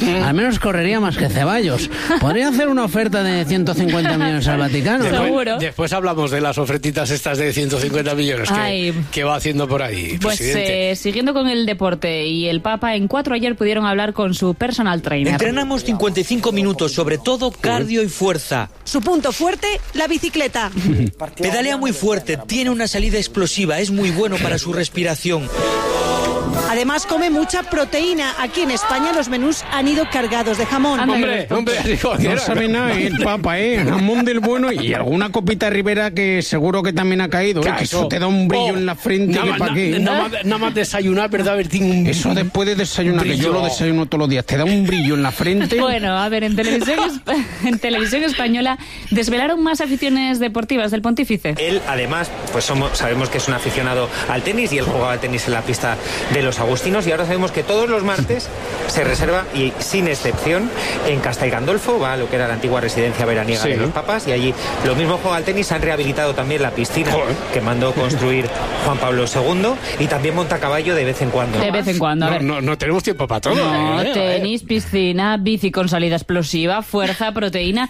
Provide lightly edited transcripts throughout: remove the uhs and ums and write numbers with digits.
al menos correría más que Ceballos. Podría hacer una oferta de 150 millones al Vaticano. Seguro. Después hablamos de las ofertitas estas de 150 millones que va haciendo por ahí, pues siguiendo con el deporte y el Papa, en 4 ayer pudieron hablar con su personal trainer. Entrenamos 55 minutos, sobre todo cardio y fuerza. Su punto fuerte, la bicicleta. Pedalea muy fuerte, tiene una salida explosiva, es muy bueno para su respiración. Además come mucha proteína. Aquí en España los menús han ido cargados de jamón. Hombre, no sabe nada el Papa, jamón del bueno y alguna copita Ribera que seguro que también ha caído, que eso te da un brillo en la frente que para qué. Nada más desayunar, ¿verdad, Bertín? Eso después de desayunar, que yo lo desayuno todos los días, te da un brillo en la frente. Bueno, a ver, en televisión española desvelaron más aficiones deportivas del pontífice. Él, además, pues sabemos que es un aficionado al tenis y él jugaba al tenis en la pista de los Agustinos, y ahora sabemos que todos los martes se reserva, y sin excepción, en Castel Gandolfo, va a lo que era la antigua residencia veraniega de los papas, y allí lo mismo juega al tenis. Han rehabilitado también la piscina que mandó construir Juan Pablo II, y también monta a caballo de vez en cuando. De vez en cuando, a ver. No tenemos tiempo para todo. No, tenis, piscina, bici con salida explosiva, fuerza, proteína.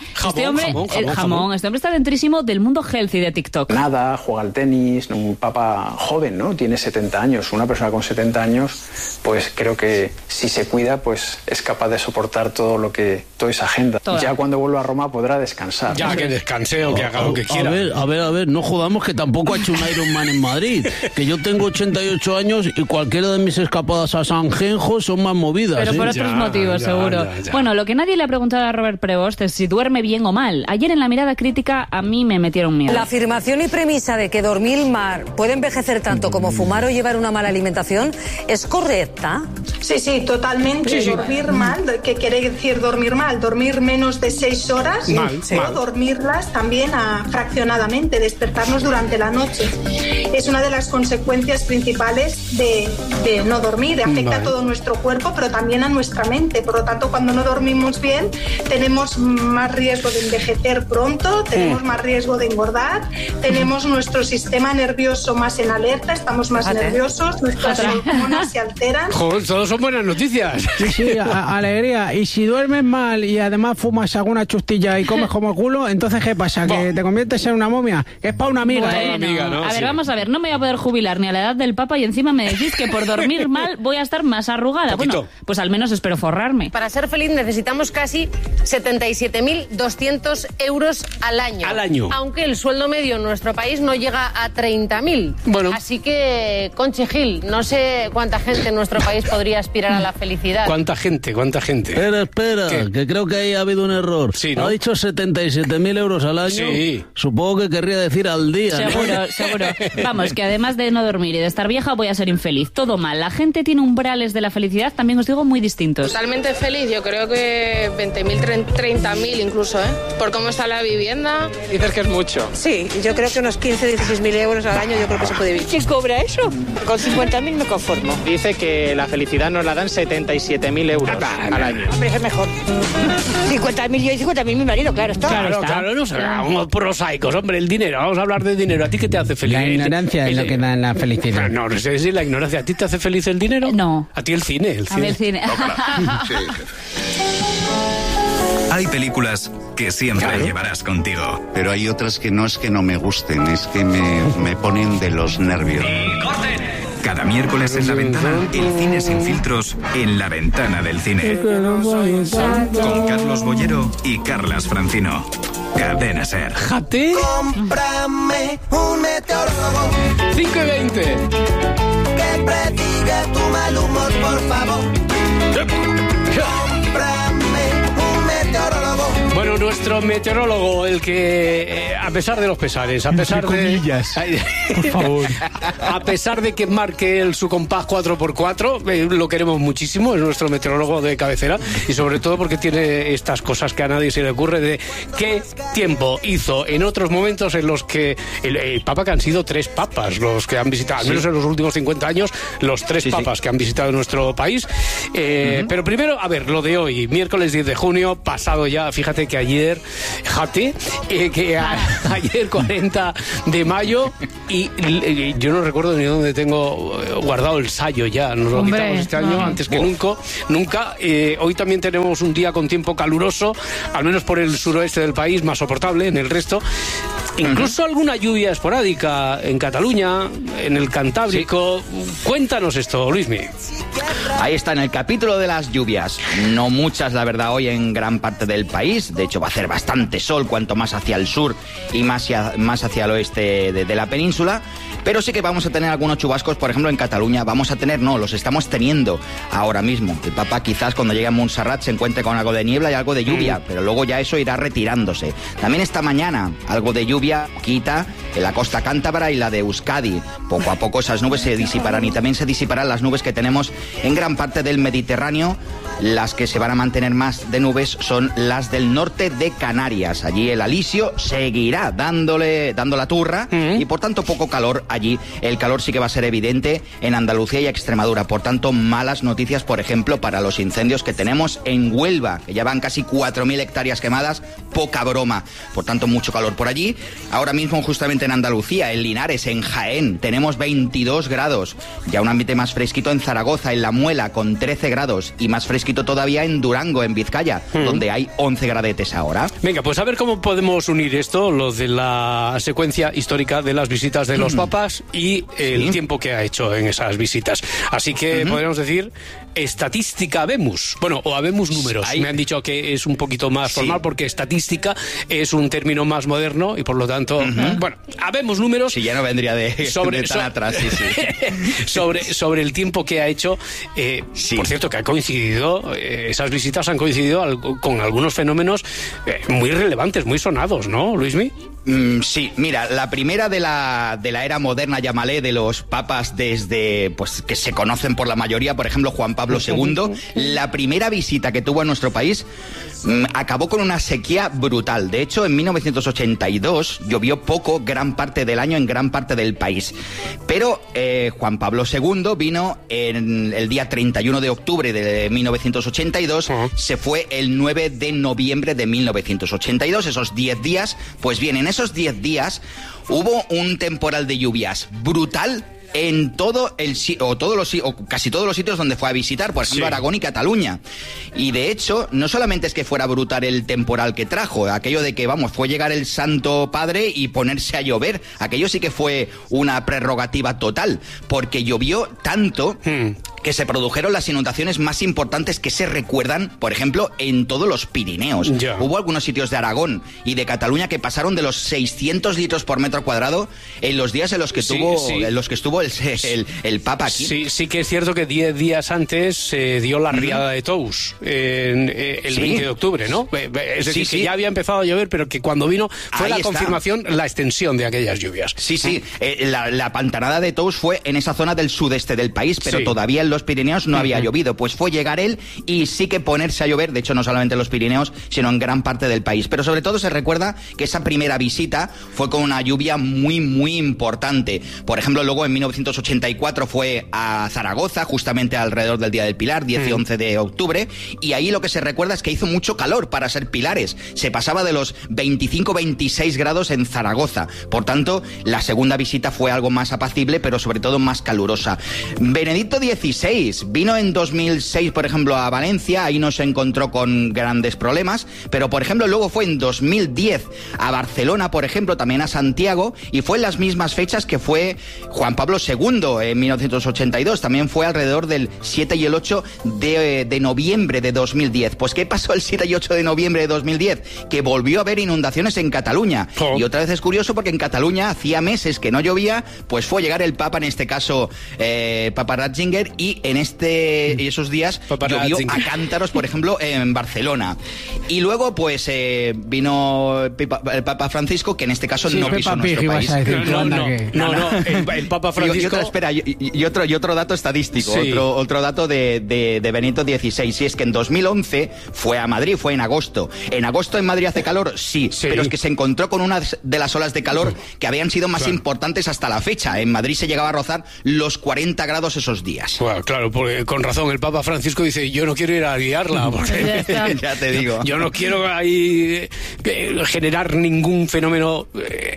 Jamón. Este hombre está dentrísimo del mundo healthy de TikTok. Nada, juega al tenis, un papa joven, ¿no? Tiene 70 años, una persona con 70 años, pues creo que si se cuida, pues es capaz de soportar toda esa agenda. Ya cuando vuelva a Roma podrá descansar. Ya, que descanse o que haga lo que quiera. A ver, no jodamos que tampoco ha hecho un Ironman en Madrid, que yo tengo 88 años y cualquiera de mis escapadas a San Genjo son más movidas. Pero por otros motivos, seguro. Ya. Bueno, lo que nadie le ha preguntado a Robert Prevost es si duerme bien o mal. Ayer en la mirada crítica a mí me metieron miedo. La afirmación y premisa de que dormir mal puede envejecer tanto como fumar o llevar una mala alimentación ¿es correcta? Sí, totalmente. Sí. Dormir mal, ¿qué quiere decir dormir mal? Dormir menos de 6 horas o dormirlas también fraccionadamente, despertarnos durante la noche. Es una de las consecuencias principales de no dormir. Afecta a todo nuestro cuerpo, pero también a nuestra mente. Por lo tanto, cuando no dormimos bien, tenemos más riesgo de envejecer pronto, tenemos más riesgo de engordar, tenemos nuestro sistema nervioso más en alerta, estamos más nerviosos, nuestras hormonas se alteran. Joder, todos son buenas noticias. Sí, alegría. Y si duermes mal y además fumas alguna chustilla y comes como culo, entonces ¿qué pasa? ¿Que te conviertes en una momia? Que es para una amiga. Bueno, a ver, vamos a ver, no me voy a poder jubilar ni a la edad del Papa y encima me decís que por dormir mal voy a estar más arrugada. Bueno, pues al menos espero forrarme. Para ser feliz necesitamos casi 77.200 euros al año. Aunque el sueldo medio en nuestro país no llega a 30.000. Bueno. Así que, Conchi Gil, no sé cuánta gente en nuestro país podría aspirar a la felicidad. ¿Cuánta gente? Espera, que creo que ahí ha habido un error. Sí, ¿no? Ha dicho 77.000 euros al año. Sí. Supongo que querría decir al día. Seguro. Vamos, que además de no dormir y de estar vieja voy a ser infeliz. Todo mal. La gente tiene umbrales de la felicidad, también os digo, muy distintos. Totalmente feliz, yo creo que 20.000, 30.000 incluso, por cómo está la vivienda. Dices que es mucho. Sí, yo creo que unos 15, 16.000 euros al año yo creo que se puede vivir. ¿Quién cobra eso? Con 50.000 me conformo. Dice que la felicidad nos la dan 77.000 euros al año. Hombre, es mejor. 50.000 yo y 50.000 mi marido, claro está. Claro, no seamos prosaicos, hombre, el dinero, vamos a hablar de dinero. ¿A ti qué te hace feliz? La ignorancia es lo que da la felicidad. No sé decir la ignorancia. ¿A ti te hace feliz el dinero? No. ¿A ti el cine? A mí el cine. Hay películas que siempre llevarás contigo. Pero hay otras que no es que no me gusten, es que me ponen de los nervios. Cada miércoles en La Ventana, el cine sin filtros en La Ventana del Cine. Con Carlos Bollero y Carlas Francino. Cadena SER. ¡Jate! Cómprame un meteorólogo. 5:20. Que prediga tu mal humor, por favor. Bueno, nuestro meteorólogo, el que, a pesar de los pesares, a pesar por favor, a pesar de que marque su compás 4x4, lo queremos muchísimo, es nuestro meteorólogo de cabecera, y sobre todo porque tiene estas cosas que a nadie se le ocurre de qué tiempo hizo en otros momentos en los que el Papa, que han sido 3 papas los que han visitado, al menos en los últimos 50 años, los 3 papas que han visitado nuestro país. Pero primero, a ver, lo de hoy, miércoles 10 de junio, pasado ya, fíjate que ayer ayer, fíjate, que ayer 40 de mayo y yo no recuerdo ni dónde tengo guardado el sayo ya, nos lo quitamos este año antes que nunca. Hoy también tenemos un día con tiempo caluroso, al menos por el suroeste del país, más soportable, en el resto. Incluso alguna lluvia esporádica en Cataluña, en el Cantábrico. Sí. Cuéntanos esto, Luismi. Ahí está, en el capítulo de las lluvias. No muchas, la verdad, hoy en gran parte del país. De hecho, va a hacer bastante sol cuanto más hacia el sur y más hacia el oeste de la península. Pero sí que vamos a tener algunos chubascos, por ejemplo, en Cataluña. Los estamos teniendo ahora mismo. El Papa quizás cuando llegue a Montserrat se encuentre con algo de niebla y algo de lluvia, pero luego ya eso irá retirándose. También esta mañana, algo de lluvia quita en la costa cántabra y la de Euskadi. Poco a poco esas nubes se disiparán y también se disiparán las nubes que tenemos en gran parte del Mediterráneo. Las que se van a mantener más de nubes son las del norte de Canarias. Allí el alisio seguirá dando la turra y por tanto poco calor allí. El calor sí que va a ser evidente en Andalucía y Extremadura. Por tanto, malas noticias, por ejemplo, para los incendios que tenemos en Huelva, que ya van casi 4.000 hectáreas quemadas. Poca broma. Por tanto, mucho calor por allí. Ahora mismo, justamente en Andalucía, en Linares, en Jaén, tenemos 22 grados. Ya un ambiente más fresquito en Zaragoza, en La Muela, con 13 grados. Y más fresquito todavía en Durango, en Vizcaya, donde hay 11 gradetes ahora. Venga, pues a ver cómo podemos unir esto, lo de la secuencia histórica de las visitas de los papas y el tiempo que ha hecho en esas visitas. Así que podríamos decir estadística habemus. Bueno, o habemus números. Me han dicho que es un poquito más formal porque estadística es un término más moderno y por lo tanto, bueno, habemus números. Si ya no vendría de tan atrás, sobre el tiempo que ha hecho. Por cierto, que ha coincidido, esas visitas han coincidido con algunos fenómenos muy relevantes, muy sonados, ¿no, Luismi? Sí, mira, la primera de la era moderna, llámale, de los papas desde, pues, que se conocen por la mayoría, por ejemplo, Juan Pablo II, la primera visita que tuvo a nuestro país acabó con una sequía brutal. De hecho, en 1982 llovió poco gran parte del año en gran parte del país. Pero Juan Pablo II vino en el día 31 de octubre de 1982, se fue el 9 de noviembre de 1982, esos 10 días, pues bien, en esos 10 días hubo un temporal de lluvias brutal en casi todos los sitios donde fue a visitar, por ejemplo, Aragón y Cataluña. Y de hecho, no solamente es que fuera brutal el temporal que trajo, aquello de que, fue llegar el Santo Padre y ponerse a llover, aquello sí que fue una prerrogativa total, porque llovió tanto que se produjeron las inundaciones más importantes que se recuerdan, por ejemplo, en todos los Pirineos. Hubo algunos sitios de Aragón y de Cataluña que pasaron de los 600 litros por metro cuadrado en los días en los que estuvo el Papa aquí. Sí que es cierto que 10 días antes se dio la riada de Tous, el 20 de octubre, ¿no? Es decir, que ya había empezado a llover, pero que cuando vino fue la confirmación, la extensión de aquellas lluvias. La pantanada de Tous fue en esa zona del sudeste del país, pero todavía en los Pirineos no había llovido. Pues fue llegar él y sí que ponerse a llover, de hecho no solamente en los Pirineos, sino en gran parte del país. Pero sobre todo se recuerda que esa primera visita fue con una lluvia muy, muy importante. Por ejemplo, luego en 1984 fue a Zaragoza, justamente alrededor del Día del Pilar, 10 y 11 de octubre, y ahí lo que se recuerda es que hizo mucho calor para ser pilares. Se pasaba de los 25-26 grados en Zaragoza. Por tanto, la segunda visita fue algo más apacible, pero sobre todo más calurosa. Benedicto XVI vino en 2006, por ejemplo, a Valencia, ahí no se encontró con grandes problemas, pero por ejemplo luego fue en 2010 a Barcelona, por ejemplo, también a Santiago, y fue en las mismas fechas que fue Juan Pablo II en 1982, también fue alrededor del 7 y el 8 de noviembre de 2010. Pues ¿qué pasó el 7 y 8 de noviembre de 2010? Que volvió a haber inundaciones en Cataluña, y otra vez es curioso porque en Cataluña hacía meses que no llovía, pues fue llegar el Papa, en este caso Papa Ratzinger, y en esos días llovió a cántaros, por ejemplo, en Barcelona. Y luego, pues, vino el Papa Francisco, que en este caso no pisó nuestro país. El Papa Francisco... Y otro dato estadístico, otro dato de Benito XVI, y es que en 2011 fue a Madrid, fue en agosto. ¿En agosto en Madrid hace calor? Sí, pero es que se encontró con una de las olas de calor que habían sido más importantes hasta la fecha. En Madrid se llegaba a rozar los 40 grados esos días. Claro, porque con razón el Papa Francisco dice, yo no quiero ir a liarla, porque ya te digo. Yo no quiero ahí generar ningún fenómeno,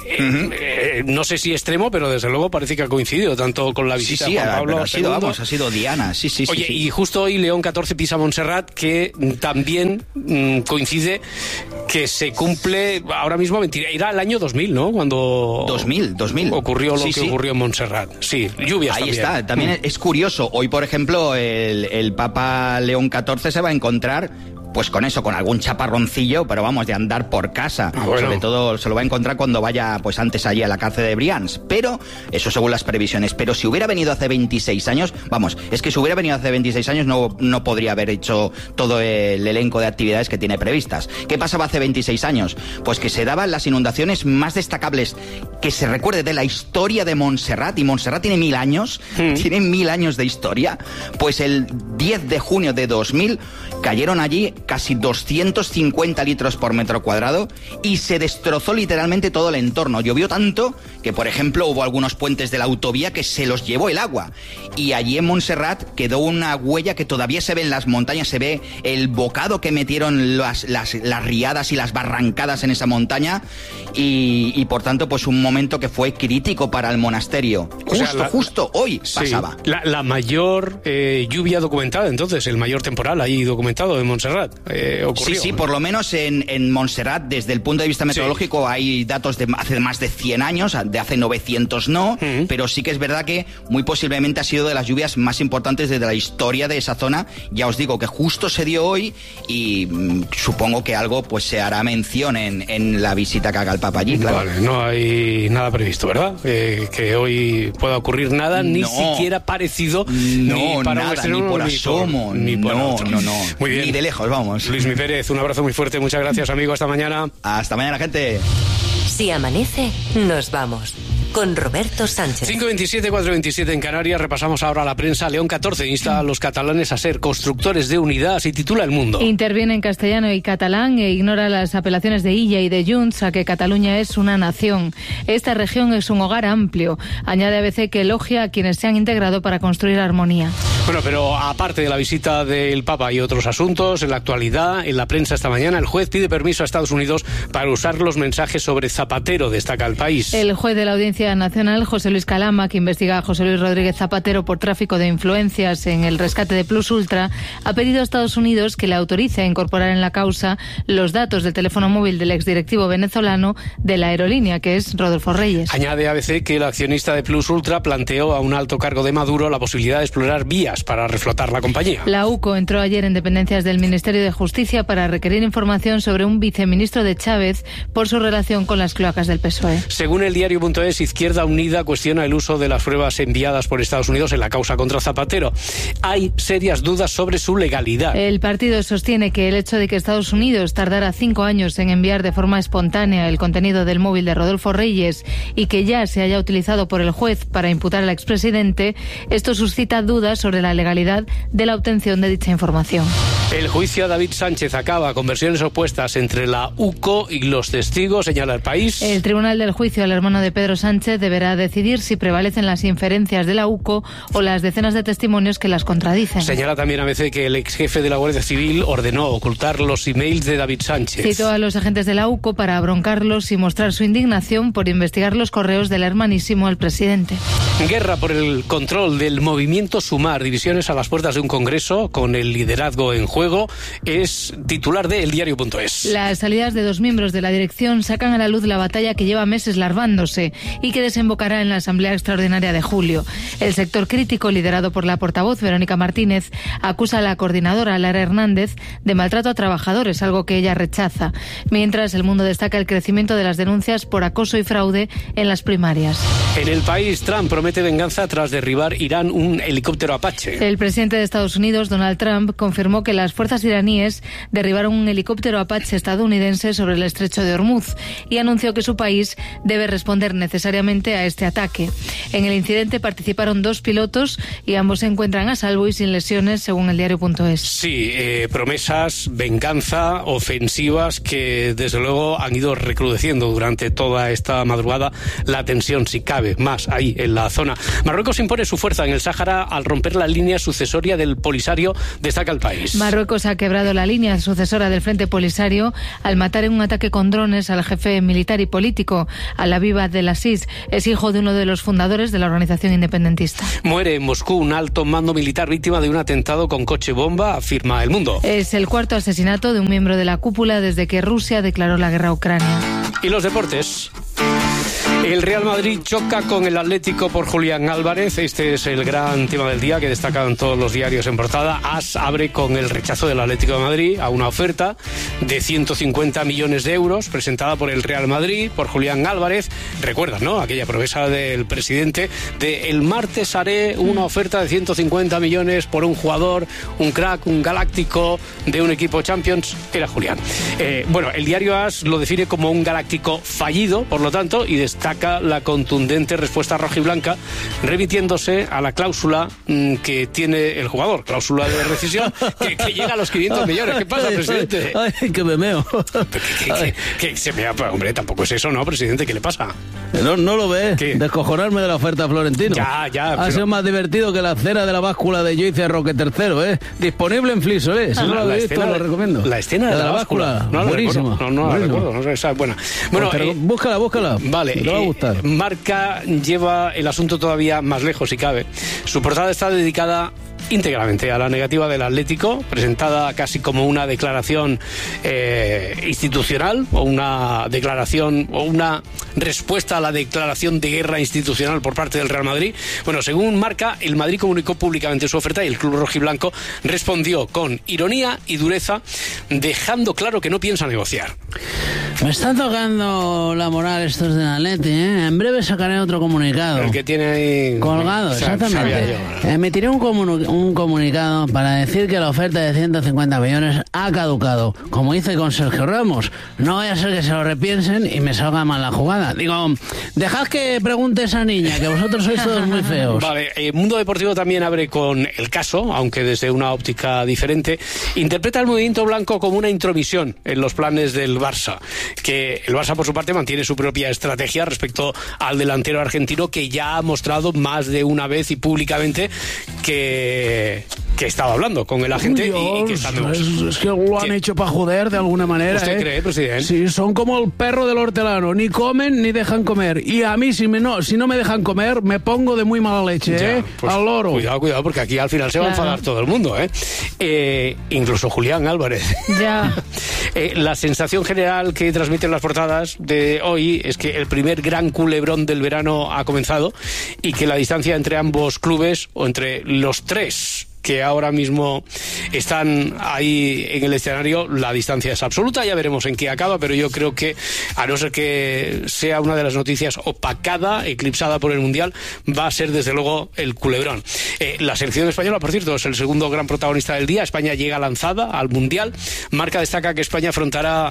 no sé si extremo, pero desde luego parece que ha coincidido tanto con la visita de Juan Pablo II. Ha sido Diana, sí. Oye, y justo hoy León XIV pisa Montserrat, que también coincide que se cumple ahora mismo, irá el año 2000, ¿no? Cuando 2000 ocurrió lo que ocurrió en Montserrat. Sí, lluvias ahí también. Está, también es curioso. Hoy, por ejemplo, el Papa León XIV se va a encontrar pues con eso, con algún chaparroncillo, pero vamos, de andar por casa. Sobre todo se lo va a encontrar cuando vaya pues antes allí a la cárcel de Brians. Pero, eso según las previsiones. Pero si hubiera venido hace 26 años, vamos, es que si hubiera venido hace 26 años no podría haber hecho todo el elenco de actividades que tiene previstas. ¿Qué pasaba hace 26 años? Pues que se daban las inundaciones más destacables que se recuerde de la historia de Montserrat, y Montserrat tiene 1000 años, tiene 1000 años de historia. Pues el 10 de junio de 2000 cayeron allí casi 250 litros por metro cuadrado y se destrozó literalmente todo el entorno. Llovió tanto que, por ejemplo, hubo algunos puentes de la autovía que se los llevó el agua. Y allí en Montserrat quedó una huella que todavía se ve en las montañas, se ve el bocado que metieron las riadas y las barrancadas en esa montaña y por tanto, pues un momento que fue crítico para el monasterio. Justo hoy pasaba. La mayor lluvia documentada, entonces, el mayor temporal ahí documentado en Montserrat. Ocurrió. Sí, por lo menos en Montserrat, desde el punto de vista meteorológico, hay datos de hace más de 100 años, de hace 900 no, pero sí que es verdad que muy posiblemente ha sido de las lluvias más importantes de la historia de esa zona. Ya os digo que justo se dio hoy y supongo que algo pues se hará mención en la visita que haga el Papa allí, claro. Vale, no hay nada previsto, ¿verdad? Que hoy pueda ocurrir nada, ni siquiera parecido, ni para nada, ni por asomo, no. Muy bien. Ni de lejos, vamos. Luis Mi Pérez, un abrazo muy fuerte, muchas gracias, amigo, hasta mañana. Hasta mañana, gente. Si amanece, nos vamos. Con Roberto Sánchez. 5:27, 4:27 en Canarias. Repasamos ahora la prensa. León XIV insta a los catalanes a ser constructores de unidad, así titula El Mundo. Interviene en castellano y catalán e ignora las apelaciones de Illa y de Junts a que Cataluña es una nación. Esta región es un hogar amplio. Añade ABC que elogia a quienes se han integrado para construir armonía. Bueno, pero aparte de la visita del Papa y otros asuntos, en la actualidad, en la prensa esta mañana, el juez pide permiso a Estados Unidos para usar los mensajes sobre Zapatero, destaca El País. El juez de la Audiencia Nacional, José Luis Calama, que investiga a José Luis Rodríguez Zapatero por tráfico de influencias en el rescate de Plus Ultra, ha pedido a Estados Unidos que le autorice a incorporar en la causa los datos del teléfono móvil del exdirectivo venezolano de la aerolínea, que es Rodolfo Reyes. Añade ABC que el accionista de Plus Ultra planteó a un alto cargo de Maduro la posibilidad de explorar vías para reflotar la compañía. La UCO entró ayer en dependencias del Ministerio de Justicia para requerir información sobre un viceministro de Chávez por su relación con las cloacas del PSOE. Según el diario.es, Izquierda Unida cuestiona el uso de las pruebas enviadas por Estados Unidos en la causa contra Zapatero. Hay serias dudas sobre su legalidad. El partido sostiene que el hecho de que Estados Unidos tardara 5 años en enviar de forma espontánea el contenido del móvil de Rodolfo Reyes y que ya se haya utilizado por el juez para imputar al expresidente, esto suscita dudas sobre la legalidad de la obtención de dicha información. El juicio a David Sánchez acaba con versiones opuestas entre la UCO y los testigos, señala El País. El tribunal del juicio al hermano de Pedro Sánchez deberá decidir si prevalecen las inferencias de la UCO o las decenas de testimonios que las contradicen. Señala también ABC que el ex jefe de la Guardia Civil ordenó ocultar los emails de David Sánchez. Citó a los agentes de la UCO para abroncarlos y mostrar su indignación por investigar los correos del hermanísimo al presidente. Guerra por el control del movimiento Sumar, divisiones a las puertas de un congreso con el liderazgo en juego, es titular de eldiario.es. Las salidas de 2 miembros de la dirección sacan a la luz la batalla que lleva meses larvándose y que desembocará en la Asamblea Extraordinaria de julio. El sector crítico, liderado por la portavoz Verónica Martínez, acusa a la coordinadora Lara Hernández de maltrato a trabajadores, algo que ella rechaza. Mientras, El Mundo destaca el crecimiento de las denuncias por acoso y fraude en las primarias. En El País, Trump promete venganza tras derribar Irán un helicóptero Apache. El presidente de Estados Unidos, Donald Trump, confirmó que las fuerzas iraníes derribaron un helicóptero Apache estadounidense sobre el estrecho de Hormuz y anunció que su país debe responder necesariamente a este ataque. En el incidente participaron 2 pilotos y ambos se encuentran a salvo y sin lesiones, según eldiario.es. Sí, promesas, venganza, ofensivas que desde luego han ido recrudeciendo durante toda esta madrugada la tensión, si cabe, más ahí en la zona zona. Marruecos impone su fuerza en el Sáhara al romper la línea sucesoria del Polisario, destaca el país. Marruecos ha quebrado la línea sucesora del Frente Polisario al matar en un ataque con drones al jefe militar y político, Al-Habib Abdelaziz. Es hijo de uno de los fundadores de la organización independentista. Muere en Moscú un alto mando militar víctima de un atentado con coche bomba, afirma El Mundo. Es el cuarto asesinato de un miembro de la cúpula desde que Rusia declaró la guerra a Ucrania. Y los deportes. El Real Madrid choca con el Atlético por Julián Álvarez. Este es el gran tema del día que destacan todos los diarios en portada. AS abre con el rechazo del Atlético de Madrid a una oferta de 150 millones de euros presentada por el Real Madrid, por Julián Álvarez. Recuerdan, ¿no? Aquella promesa del presidente de el martes haré una oferta de 150 millones por un jugador, un crack, un galáctico de un equipo Champions. Era Julián. Bueno, el diario AS lo define como un galáctico fallido, por lo tanto, y destaca la contundente respuesta rojiblanca, remitiéndose a la cláusula que tiene el jugador, cláusula de rescisión, que llega a los 500 millones. ¿Qué pasa, presidente? Ay, que me meo. Que se mea, hombre, tampoco es eso, ¿no, presidente? ¿Qué le pasa? No lo ves. Descojonarme de la oferta a Florentino. Ya. Ha sido más divertido que la cena de la báscula de Joyce Roque III, ¿eh? Disponible en Fliso, ¿eh? Si no lo habéis visto, lo recomiendo. La escena de la báscula. Buenísima. No la recuerdo. No sé, esa es buena. Bueno, búscala. Vale. Te va a gustar. Marca lleva el asunto todavía más lejos, si cabe. Su portada está dedicada íntegramente a la negativa del Atlético, presentada casi como una declaración institucional o una declaración o una respuesta a la declaración de guerra institucional por parte del Real Madrid. Bueno, según Marca, el Madrid comunicó públicamente su oferta y el club rojiblanco respondió con ironía y dureza, dejando claro que no piensa negociar. Me están tocando la moral estos de Atleti, ¿eh? En breve sacaré otro comunicado. El que tiene ahí colgado, exactamente. Emitiré un comunicado para decir que la oferta de 150 millones ha caducado. Como hice con Sergio Ramos, no vaya a ser que se lo repiensen y me salga mal la jugada. Digo, dejad que pregunte esa niña, que vosotros sois todos muy feos. Vale, Mundo Deportivo también abre con el caso, aunque desde una óptica diferente. Interpreta el movimiento blanco como una intromisión en los planes del Barça, que el Barça por su parte mantiene su propia estrategia respecto al delantero argentino, que ya ha mostrado más de una vez y públicamente que estaba hablando con el agente y que está es que lo han hecho para joder de alguna manera. ¿Usted cree, presidente? Sí, son como el perro del hortelano, ni comen ni dejan comer. Y a mí si no me dejan comer, me pongo de muy mala leche, ya, pues, al loro. Cuidado, porque aquí al final se va a enfadar todo el mundo, incluso Julián Álvarez. Ya. La sensación general que transmiten las portadas de hoy es que el primer gran culebrón del verano ha comenzado y que la distancia entre ambos clubes, o entre los tres que ahora mismo están ahí en el escenario, la distancia es absoluta. Ya veremos en qué acaba, pero yo creo que, a no ser que sea una de las noticias opacada, eclipsada por el Mundial, va a ser desde luego el culebrón. La selección española, por cierto, es el segundo gran protagonista del día. España llega lanzada al Mundial. Marca destaca que España afrontará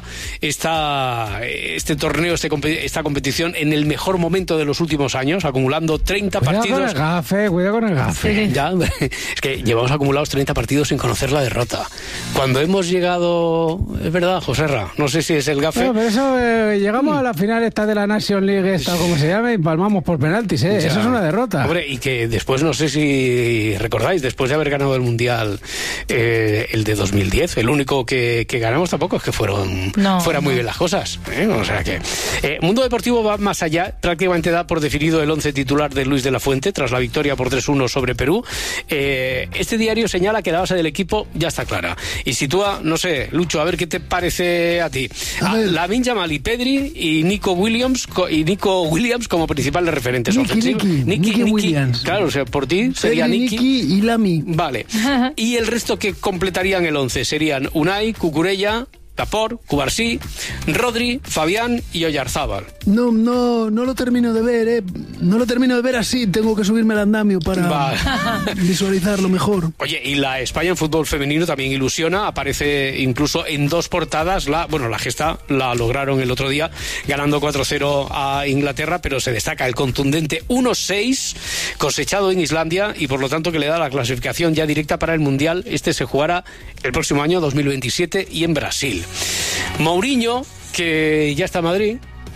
este torneo, esta competición en el mejor momento de los últimos años, acumulando 30 partidos. Cuidado con el gafe. Sí. Ya, es que llevamos acumulados 30 partidos sin conocer la derrota. Cuando hemos llegado, es verdad, Joserra, no sé si es el gafe. Pero eso, llegamos a la final esta de la Nation League, como se llama, y palmamos por penaltis, ¿eh? Eso es una derrota. Hombre, y que después, no sé si recordáis, después de haber ganado el Mundial, el de 2010, el único que ganamos tampoco es que fueran muy bien las cosas, ¿eh? O sea que Mundo Deportivo va más allá, prácticamente da por definido el 11 titular de Luis de la Fuente tras la victoria por 3-1 sobre Perú. Este diario señala que la base del equipo ya está clara y sitúa, no sé, Lucho, a ver qué te parece a ti, Lamine Yamal y Pedri y Nico Williams como principales referentes ofensivos. Nicky Williams. Claro, o sea, por ti sería Pedri, Nicky y Lami. Vale. Y el resto que completarían el 11 serían Unai, Cucurella, Laporte, Cubarsí, Rodri, Fabián y Oyarzábal. No lo termino de ver, No lo termino de ver así, tengo que subirme al andamio para visualizarlo mejor. Oye, y la España en fútbol femenino también ilusiona, aparece incluso en dos portadas, la gesta la lograron el otro día, ganando 4-0 a Inglaterra, pero se destaca el contundente 1-6 cosechado en Islandia y por lo tanto que le da la clasificación ya directa para el Mundial. Este se jugará el próximo año 2027 y en Brasil. Mourinho, que ya está en Madrid,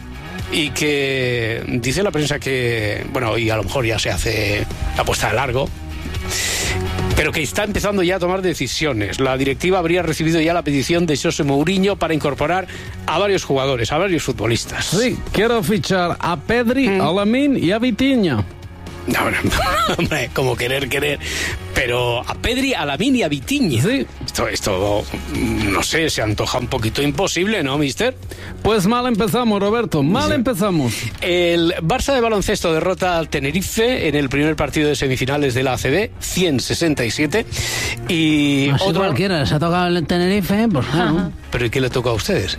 y que dice la prensa que, bueno, y a lo mejor ya se hace la puesta de largo, pero que está empezando ya a tomar decisiones. La directiva habría recibido ya la petición de José Mourinho para incorporar a varios jugadores, a varios futbolistas. Sí, quiero fichar a Pedri, a Lamine y a Vitinha. No, hombre, como querer, pero a Pedri, a Lamine y a Vitinha. Sí. Esto, no sé, se antoja un poquito imposible, ¿no, mister? Pues mal empezamos, Roberto, empezamos. El Barça de baloncesto derrota al Tenerife en el primer partido de semifinales de la ACB, 167. Y así otro... cualquiera, se ha tocado el Tenerife, pues claro. ¿Pero y qué le toca a ustedes?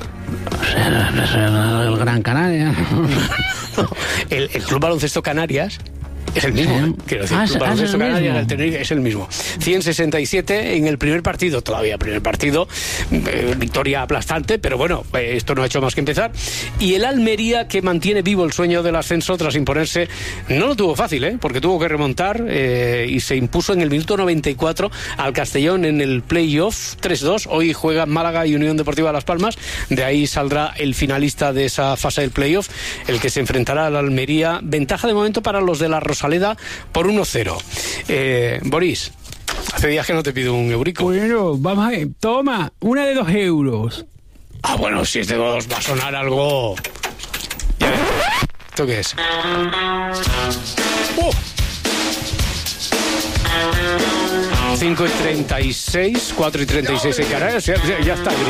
El Gran Canaria. El Club Baloncesto Canarias es el mismo, ¿eh? Quiero decir, el Club Baloncesto Canarias, el Tenerife, es el mismo. 167 en el primer partido, victoria aplastante, pero bueno, esto no ha hecho más que empezar. Y el Almería, que mantiene vivo el sueño del ascenso tras imponerse, no lo tuvo fácil, porque tuvo que remontar y se impuso en el minuto 94 al Castellón en el playoff 3-2. Hoy juegan Málaga y Unión Deportiva Las Palmas, de ahí saldrá el finalista de esa fase del playoff, el que se enfrentará al Almería. Ventaja de momento para los de la Rosaleda por 1-0. Boris, hace días que no te pido un eurico. Bueno, vamos a ver, toma, una de 2 euros. Ah, bueno, si es de 2 va a sonar algo... Ya ves. ¿Esto qué es? 5:36, 4:36 en Canarias, ya está.